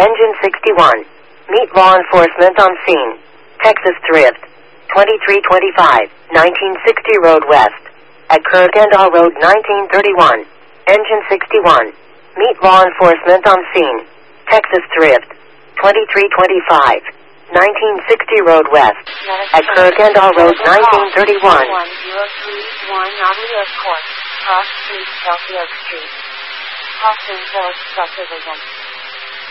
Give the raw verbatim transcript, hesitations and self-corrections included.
Engine sixty-one. Meet law enforcement on scene. Texas Thrift. twenty-three twenty-five, nineteen sixty Road West. At Kirkendall Road nineteen thirty-one. Engine sixty-one. Meet law enforcement on scene. Texas Thrift. twenty-three twenty-five, nineteen sixty Road West. At Kirkendall Road nineteen thirty-one. one zero three one Nautilus Court, Cross Street, South York Street. Austin Village Subdivision.